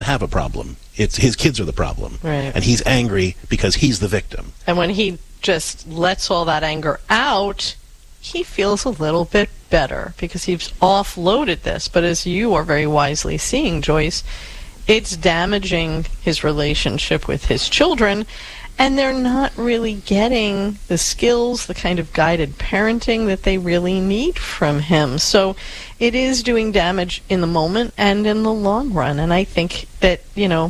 have a problem. It's his kids are the problem. Right. And he's angry because he's the victim. And when he just lets all that anger out, he feels a little bit better because he's offloaded this. But as you are very wisely seeing, Joyce, it's damaging his relationship with his children, and they're not really getting the skills, the kind of guided parenting that they really need from him. So it is doing damage in the moment and in the long run. And I think that,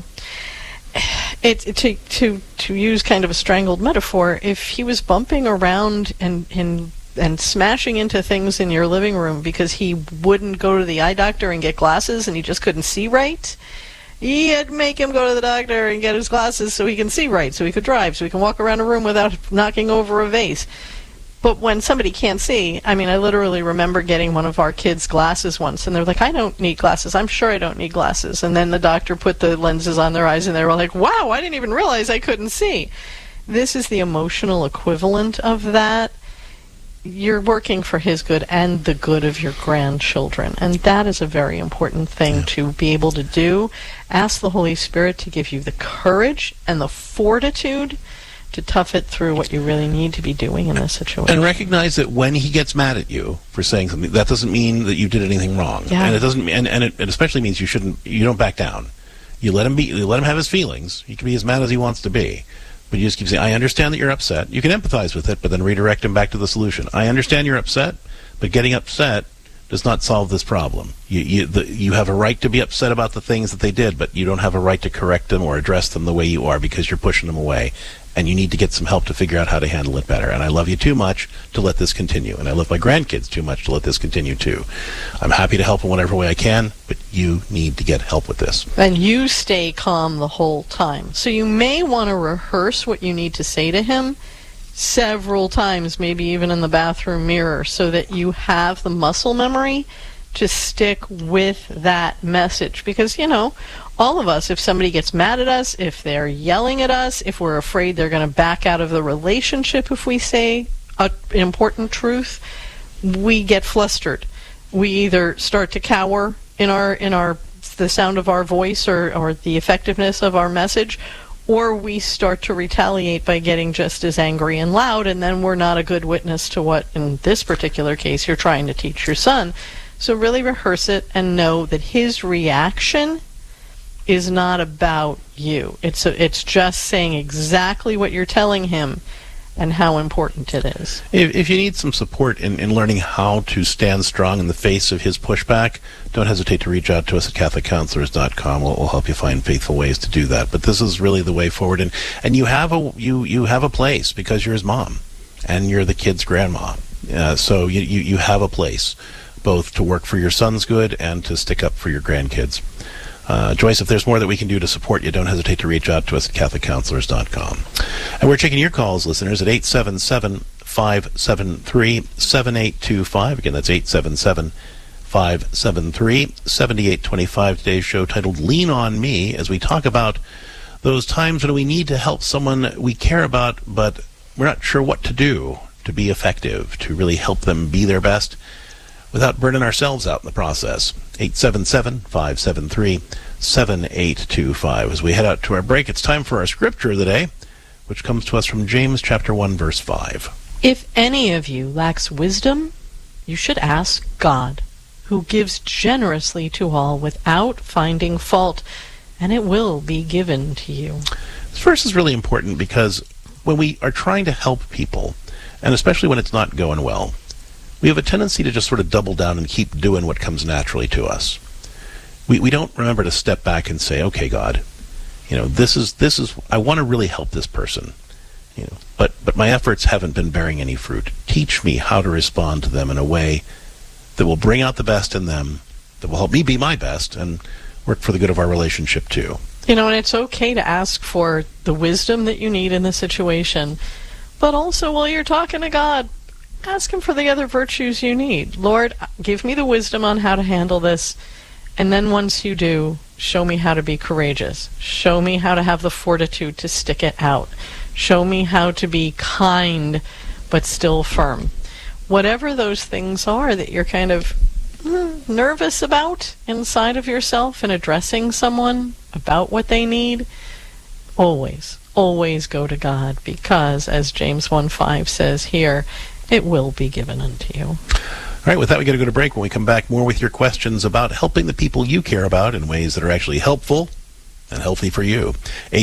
to use kind of a strangled metaphor, if he was bumping around and smashing into things in your living room because he wouldn't go to the eye doctor and get glasses and he just couldn't see right, you'd make him go to the doctor and get his glasses so he can see right, so he could drive, so he can walk around a room without knocking over a vase. But when somebody can't see, I literally remember getting one of our kids glasses once, and they're like, I don't need glasses. I'm sure I don't need glasses. And then the doctor put the lenses on their eyes, and they were like, wow, I didn't even realize I couldn't see. This is the emotional equivalent of that. You're working for his good and the good of your grandchildren, and that is a very important thing to be able to do. Ask the Holy Spirit to give you the courage and the fortitude to tough it through what you really need to be doing in this situation. And recognize that when he gets mad at you for saying something, that doesn't mean that you did anything wrong. Yeah. And it doesn't, and it especially means you don't back down. You let him have his feelings. He can be as mad as he wants to be. But you just keep saying, I understand that you're upset. You can empathize with it, but then redirect him back to the solution. I understand you're upset, but getting upset does not solve this problem. You have a right to be upset about the things that they did, but you don't have a right to correct them or address them the way you are because you're pushing them away. And you need to get some help to figure out how to handle it better. And I love you too much to let this continue. And I love my grandkids too much to let this continue too. I'm happy to help in whatever way I can, but you need to get help with this. And you stay calm the whole time. So you may want to rehearse what you need to say to him several times, maybe even in the bathroom mirror, so that you have the muscle memory to stick with that message. Because, all of us, if somebody gets mad at us, if they're yelling at us, if we're afraid they're going to back out of the relationship if we say an important truth, we get flustered. We either start to cower in the sound of our voice or the effectiveness of our message, or we start to retaliate by getting just as angry and loud, and then we're not a good witness to what, in this particular case, you're trying to teach your son. So really rehearse it and know that his reaction is not about you. It's just saying exactly what you're telling him and how important it is. If you need some support in learning how to stand strong in the face of his pushback, don't hesitate to reach out to us at CatholicCounselors.com. We'll help you find faithful ways to do that. But this is really the way forward. And you have a place because you're his mom and you're the kid's grandma. So you have a place both to work for your son's good and to stick up for your grandkids. Joyce, if there's more that we can do to support you, don't hesitate to reach out to us at CatholicCounselors.com. And we're taking your calls, listeners, at 877-573-7825. Again, that's 877-573-7825. Today's show titled Lean on Me, as we talk about those times when we need to help someone we care about, but we're not sure what to do to be effective, to really help them be their best without burning ourselves out in the process. 877-573-7825. As we head out to our break, it's time for our scripture of the day, which comes to us from James chapter 1, verse 5. If any of you lacks wisdom, you should ask God, who gives generously to all without finding fault, and it will be given to you. This verse is really important because when we are trying to help people, and especially when it's not going well, we have a tendency to just sort of double down and keep doing what comes naturally to us. We don't remember to step back and say, okay, God, this is I want to really help this person, but my efforts haven't been bearing any fruit. Teach me how to respond to them in a way that will bring out the best in them, that will help me be my best, and work for the good of our relationship too. And it's okay to ask for the wisdom that you need in the situation, but also while you're talking to God, ask him for the other virtues you need. Lord, give me the wisdom on how to handle this. And then once you do, show me how to be courageous. Show me how to have the fortitude to stick it out. Show me how to be kind but still firm. Whatever those things are that you're kind of nervous about inside of yourself in addressing someone about what they need, always go to God, because, as James 1:5 says here, it will be given unto you. All right, with that, we got to go to break. When we come back, more with your questions about helping the people you care about in ways that are actually helpful and healthy for you.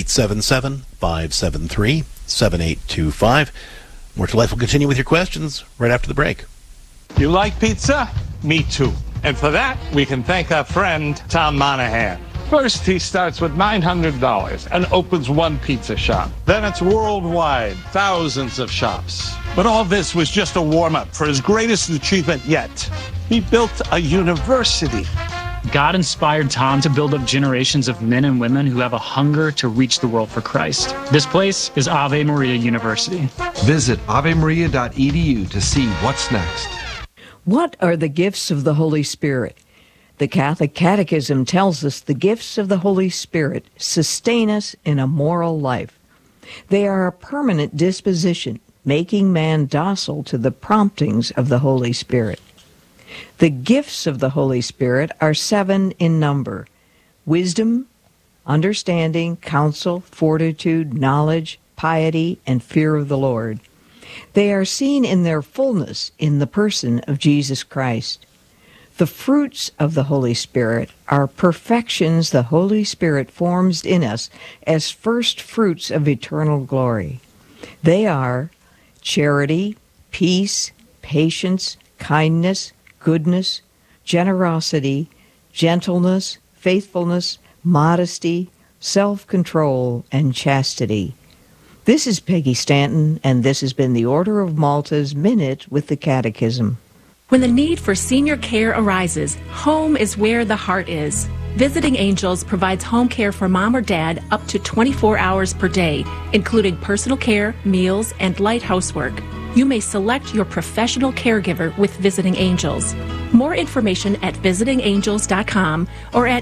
877-573-7825. More to Life will continue with your questions right after the break. You like pizza? Me too. And for that, we can thank our friend Tom Monahan. First, he starts with $900 and opens one pizza shop. Then it's worldwide, thousands of shops. But all this was just a warm-up for his greatest achievement yet. He built a university. God inspired Tom to build up generations of men and women who have a hunger to reach the world for Christ. This place is Ave Maria University. Visit avemaria.edu to see what's next. What are the gifts of the Holy Spirit? The Catholic Catechism tells us the gifts of the Holy Spirit sustain us in a moral life. They are a permanent disposition, making man docile to the promptings of the Holy Spirit. The gifts of the Holy Spirit are 7 in number: wisdom, understanding, counsel, fortitude, knowledge, piety, and fear of the Lord. They are seen in their fullness in the person of Jesus Christ. The fruits of the Holy Spirit are perfections the Holy Spirit forms in us as first fruits of eternal glory. They are charity, peace, patience, kindness, goodness, generosity, gentleness, faithfulness, modesty, self-control, and chastity. This is Peggy Stanton, and this has been the Order of Malta's Minute with the Catechism. When the need for senior care arises, home is where the heart is. Visiting Angels provides home care for mom or dad up to 24 hours per day, including personal care, meals, and light housework. You may select your professional caregiver with Visiting Angels. More information at visitingangels.com or at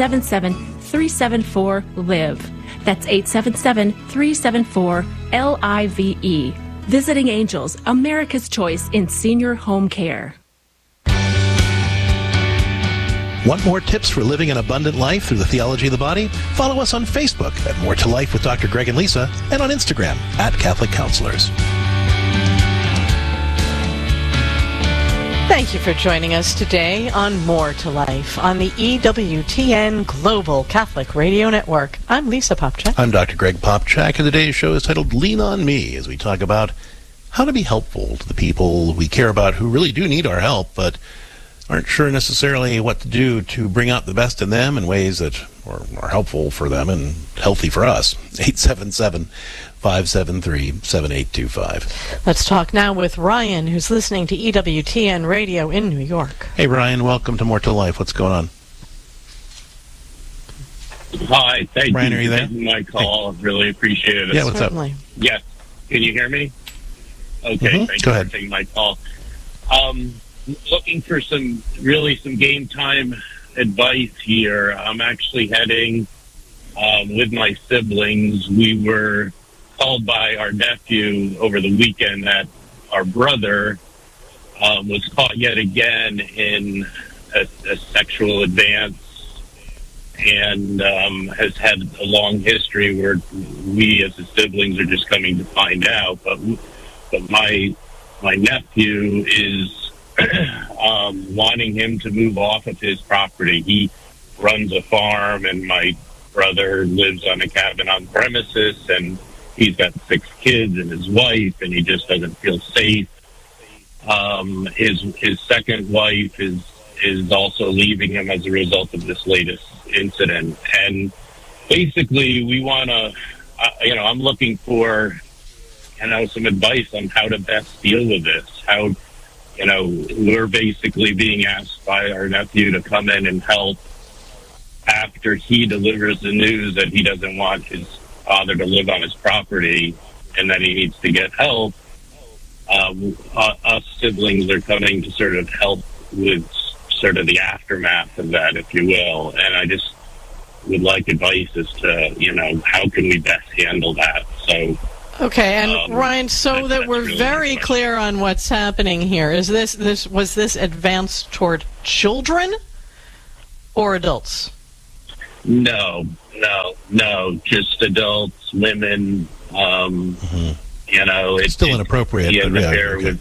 877-374-LIVE. That's 877-374-LIVE. Visiting Angels, America's choice in senior home care. Want more tips for living an abundant life through the theology of the body? Follow us on Facebook at More to Life with Dr. Greg and Lisa, and on Instagram at Catholic Counselors. Thank you for joining us today on More to Life on the EWTN Global Catholic Radio Network. I'm Lisa Popchak. I'm Dr. Greg Popchak, and today's show is titled Lean on Me, as we talk about how to be helpful to the people we care about who really do need our help, but aren't sure necessarily what to do to bring out the best in them in ways that are helpful for them and healthy for us. 877-573-7825. Let's talk now with Ryan, who's listening to EWTN Radio in New York. Hey, Ryan, welcome to More to Life. What's going on? Hi, thank Ryan, you are you for there? taking my call. Really appreciate it. Yeah, what's up? Certainly. Yes. Can you hear me? Okay, thank Go you ahead. for taking my call. Looking for some game time advice here. I'm actually heading with my siblings. We were called by our nephew over the weekend that our brother was caught yet again in a sexual advance and has had a long history where we as the siblings are just coming to find out. But my nephew is wanting him to move off of his property. He runs a farm, and my brother lives on a cabin on premises, and he's got 6 kids and his wife, and he just doesn't feel safe. His second wife is also leaving him as a result of this latest incident. And basically, we want to, I'm looking for, some advice on how to best deal with this. We're basically being asked by our nephew to come in and help after he delivers the news that he doesn't want his father to live on his property and that he needs to get help. Us siblings are coming to sort of help with sort of the aftermath of that, if you will. And I just would like advice as to, how can we best handle that. So Okay, and Ryan, so that we're really very clear on what's happening here, was this advanced toward children or adults? No, just adults, women. It's still inappropriate. He had but an yeah, affair okay.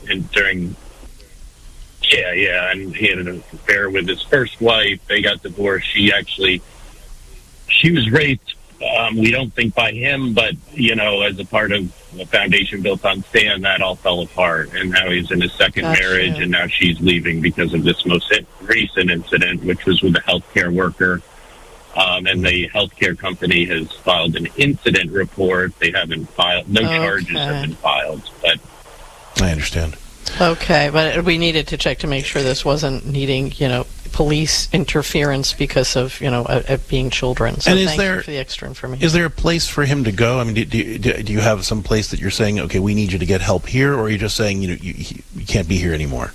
and he had an affair with his first wife. They got divorced. She was raped. We don't think by him, but as a part of a foundation built on sand, that all fell apart. And now he's in his second marriage, and now she's leaving because of this most recent incident, which was with a healthcare worker. And the healthcare company has filed an incident report. They haven't filed, no charges have been filed. But I understand. Okay, but we needed to check to make sure this wasn't needing, police interference because of, being children. So and thank you for the extra information. Is there a place for him to go? I mean, do you have some place that you're saying, okay, we need you to get help here, or are you just saying, you can't be here anymore?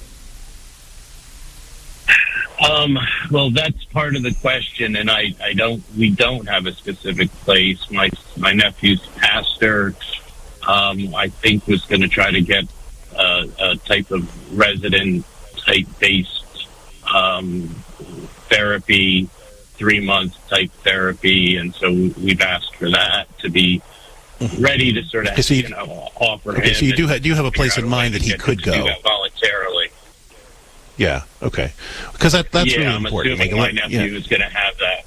Well, that's part of the question, and we don't have a specific place. My nephew's pastor, I think, was going to try to get a type of resident type-based therapy, 3-month type therapy, and so we've asked for that to be ready to sort of offer him. Okay, so do you have a place in mind that he could go? Do that voluntarily. Yeah, okay. Because that's really I'm important. assuming my nephew is going to have that.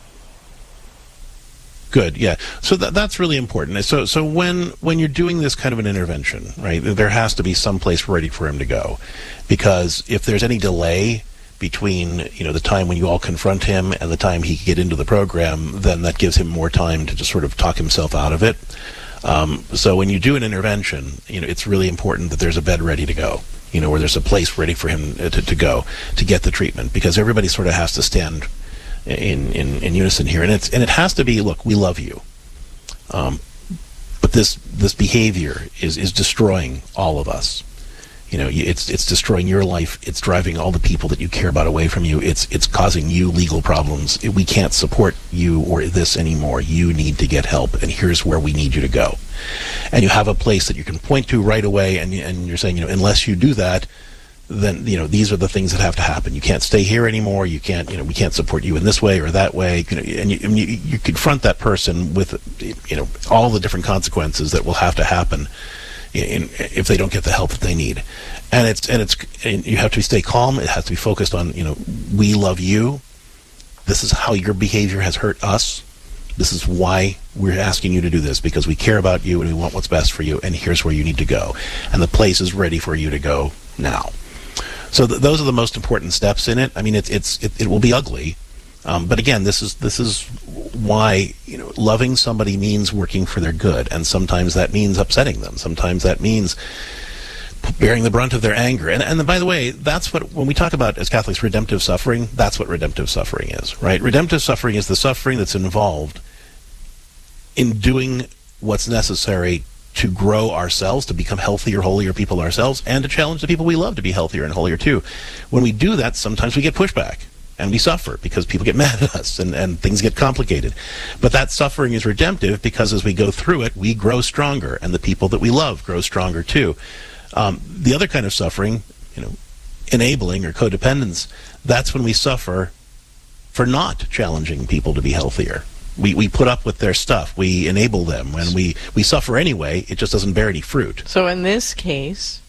Good, yeah. So that's really important. So when you're doing this kind of an intervention, right, there has to be some place ready for him to go. Because if there's any delay between, the time when you all confront him and the time he can get into the program, then that gives him more time to just sort of talk himself out of it. So when you do an intervention, it's really important that there's a bed ready to go. Where there's a place ready for him to go to get the treatment, because everybody sort of has to stand in unison here, and it has to be, look, we love you, but this behavior is destroying all of us. It's destroying your life. It's driving all the people that you care about away from you. It's causing you legal problems. We can't support you or this anymore. You need to get help, and here's where we need you to go. And you have a place that you can point to right away, and you're saying, unless you do that, then these are the things that have to happen. You can't stay here anymore. You can't, we can't support you in this way or that way. And you confront that person with, all the different consequences that will have to happen if they don't get the help that they need. And you have to stay calm. It has to be focused on, we love you. This is how your behavior has hurt us. This is why we're asking you to do this, because we care about you and we want what's best for you, and here's where you need to go. And the place is ready for you to go now. So those are the most important steps in it. I mean, it will be ugly, but again, this is why loving somebody means working for their good, and sometimes that means upsetting them. Sometimes that means bearing the brunt of their anger. And by the way, that's what, when we talk about, as Catholics, redemptive suffering, that's what redemptive suffering is, right? Redemptive suffering is the suffering that's involved in doing what's necessary to grow ourselves, to become healthier, holier people ourselves, and to challenge the people we love to be healthier and holier too. When we do that, sometimes we get pushback and we suffer because people get mad at us and things get complicated. But that suffering is redemptive because as we go through it, we grow stronger, and the people that we love grow stronger too. The other kind of suffering, enabling or codependence, that's when we suffer for not challenging people to be healthier. We put up with their stuff. We enable them, and we suffer anyway. It just doesn't bear any fruit. So in this case,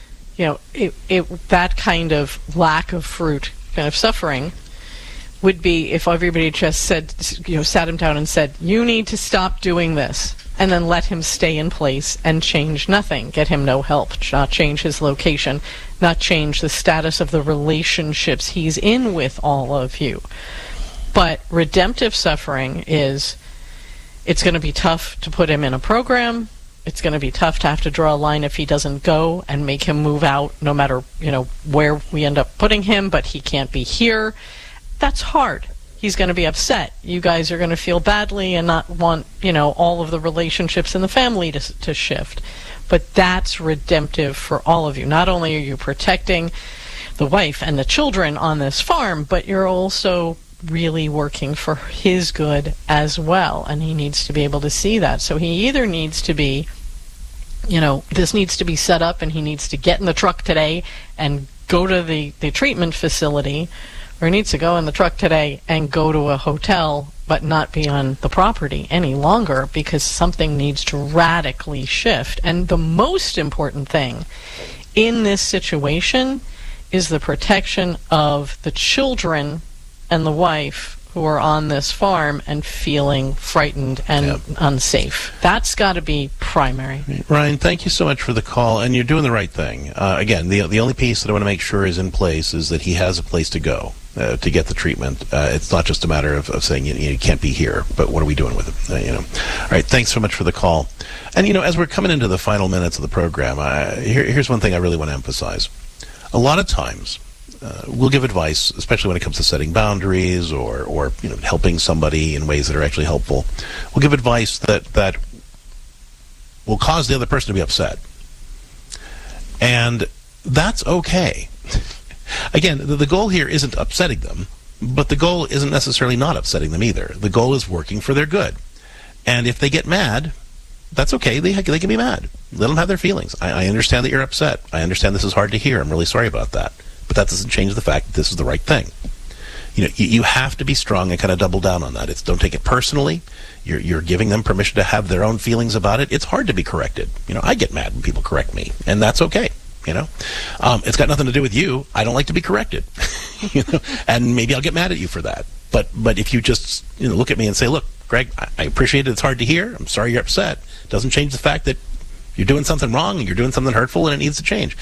that kind of lack of fruit, kind of suffering, would be if everybody just said, sat him down and said, you need to stop doing this, and then let him stay in place and change nothing, get him no help, not change his location, not change the status of the relationships he's in with all of you. But redemptive suffering is, it's going to be tough to put him in a program. It's going to be tough to have to draw a line if he doesn't go and make him move out, no matter, where we end up putting him, but he can't be here. That's hard. He's going to be upset. You guys are going to feel badly and not want, all of the relationships in the family to shift. But that's redemptive for all of you. Not only are you protecting the wife and the children on this farm, but you're also really working for his good as well, and he needs to be able to see that. So he either needs to be, this needs to be set up, and he needs to get in the truck today and go to the treatment facility, or he needs to go in the truck today and go to a hotel but not be on the property any longer, because something needs to radically shift. And the most important thing in this situation is the protection of the children and the wife who are on this farm and feeling frightened and unsafe. That's got to be primary. Ryan, thank you so much for the call, and you're doing the right thing. Again, the only piece that I want to make sure is in place is that he has a place to go to get the treatment. It's not just a matter of saying you can't be here, but what are we doing with it? All right, thanks so much for the call. And as we're coming into the final minutes of the program, here's one thing I really want to emphasize. A lot of times, we'll give advice, especially when it comes to setting boundaries or helping somebody in ways that are actually helpful. We'll give advice that will cause the other person to be upset. And that's okay. Again, the goal here isn't upsetting them, but the goal isn't necessarily not upsetting them either. The goal is working for their good. And if they get mad, that's okay. They can be mad. Let them have their feelings. I understand that you're upset. I understand this is hard to hear. I'm really sorry about that. But that doesn't change the fact that this is the right thing. You have to be strong and kind of double down on that. Don't take it personally. You're giving them permission to have their own feelings about it. It's hard to be corrected. I get mad when people correct me, and that's okay. It's got nothing to do with you. I don't like to be corrected. And maybe I'll get mad at you for that. But if you just look at me and say, look, Greg, I appreciate it. It's hard to hear. I'm sorry you're upset. It doesn't change the fact that you're doing something wrong and you're doing something hurtful and it needs to change.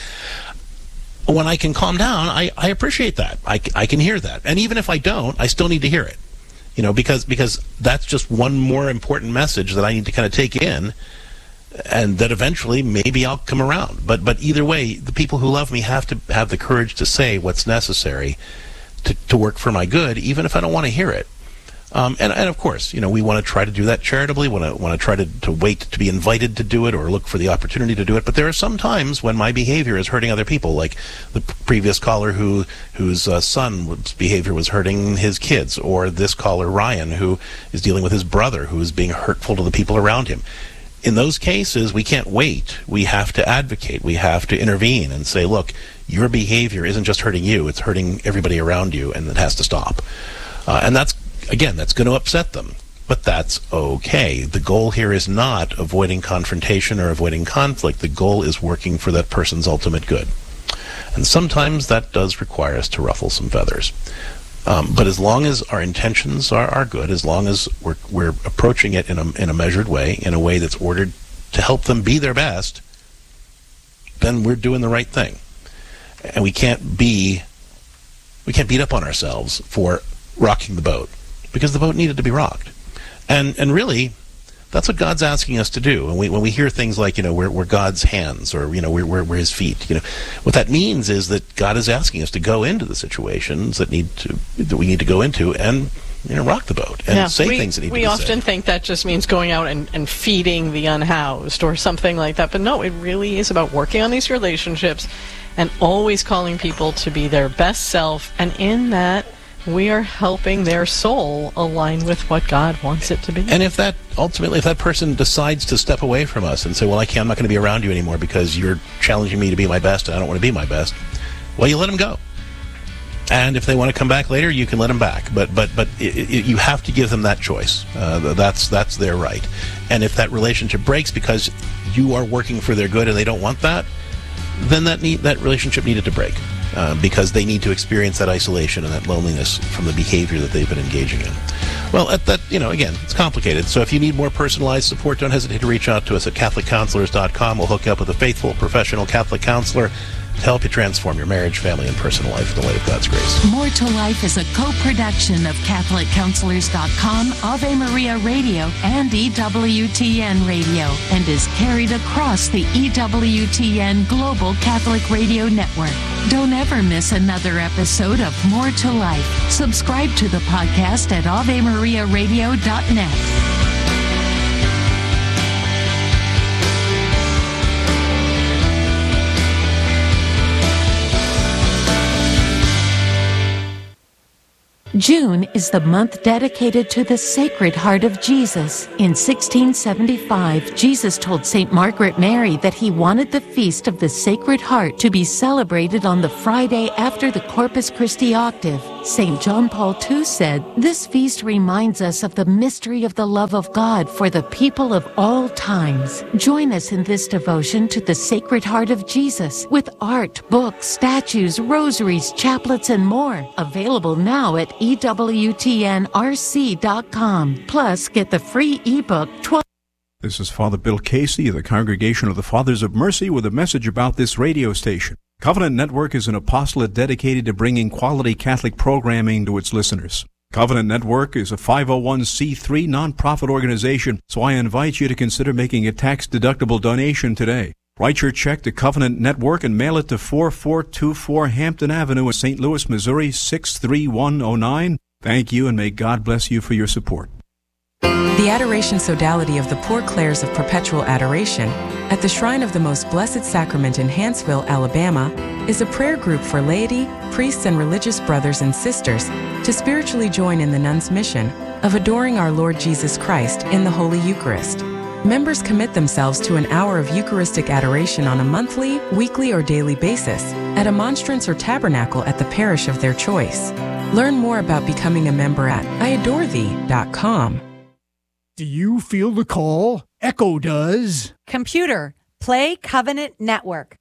When I can calm down, I appreciate that. I can hear that. And even if I don't, I still need to hear it. Because that's just one more important message that I need to kind of take in, and that eventually maybe I'll come around. But either way, the people who love me have to have the courage to say what's necessary to work for my good, even if I don't want to hear it. And of course, we want to try to do that charitably. Want to try to wait to be invited to do it or look for the opportunity to do it. But there are some times when my behavior is hurting other people, like the previous caller whose son's behavior was hurting his kids, or this caller Ryan, who is dealing with his brother who is being hurtful to the people around him. In those cases, we can't wait. We have to advocate. We have to intervene and say, look, your behavior isn't just hurting you, it's hurting everybody around you, and it has to stop. And that's going to upset them. But that's okay. The goal here is not avoiding confrontation or avoiding conflict. The goal is working for that person's ultimate good. And sometimes that does require us to ruffle some feathers. But as long as our intentions are good, as long as we're approaching it in a measured way, in a way that's ordered to help them be their best, then we're doing the right thing. And we can't beat up on ourselves for rocking the boat, because the boat needed to be rocked. And really, that's what God's asking us to do. And when we hear things like, we're God's hands, or, we're his feet, what that means is that God is asking us to go into the situations that we need to go into and, rock the boat and say things that need to be said. We often think that just means going out and feeding the unhoused or something like that. But no, it really is about working on these relationships and always calling people to be their best self. And in that, we are helping their soul align with what God wants it to be. And if that person decides to step away from us and say, well, I'm not going to be around you anymore because you're challenging me to be my best and I don't want to be my best, well, you let them go. And if they want to come back later, you can let them back. But you have to give them that choice. That's their right. And if that relationship breaks because you are working for their good and they don't want that, then that relationship needed to break. Because they need to experience that isolation and that loneliness from the behavior that they've been engaging in. Well, again, it's complicated. So if you need more personalized support, don't hesitate to reach out to us at CatholicCounselors.com. We'll hook you up with a faithful, professional Catholic counselor to help you transform your marriage, family, and personal life in the light of God's grace. More to Life is a co-production of CatholicCounselors.com, Ave Maria Radio, and EWTN Radio, and is carried across the EWTN Global Catholic Radio Network. Don't ever miss another episode of More to Life. Subscribe to the podcast at AveMariaRadio.net. June is the month dedicated to the Sacred Heart of Jesus. In 1675, Jesus told St. Margaret Mary that he wanted the Feast of the Sacred Heart to be celebrated on the Friday after the Corpus Christi octave. St. John Paul II said, "This feast reminds us of the mystery of the love of God for the people of all times." Join us in this devotion to the Sacred Heart of Jesus with art, books, statues, rosaries, chaplets, and more. Available now at EWTNRC.com. Plus, get the free ebook 12. This is Father Bill Casey of the Congregation of the Fathers of Mercy with a message about this radio station. Covenant Network is an apostolate dedicated to bringing quality Catholic programming to its listeners. Covenant Network is a 501c3 nonprofit organization, so I invite you to consider making a tax-deductible donation today. Write your check to Covenant Network and mail it to 4424 Hampton Avenue in St. Louis, Missouri 63109. Thank you, and may God bless you for your support. The Adoration Sodality of the Poor Clares of Perpetual Adoration at the Shrine of the Most Blessed Sacrament in Hanceville, Alabama, is a prayer group for laity, priests, and religious brothers and sisters to spiritually join in the nuns' mission of adoring our Lord Jesus Christ in the Holy Eucharist. Members commit themselves to an hour of Eucharistic adoration on a monthly, weekly, or daily basis at a monstrance or tabernacle at the parish of their choice. Learn more about becoming a member at iadorethee.com. Do you feel the call? Echo does. Computer, play Covenant Network.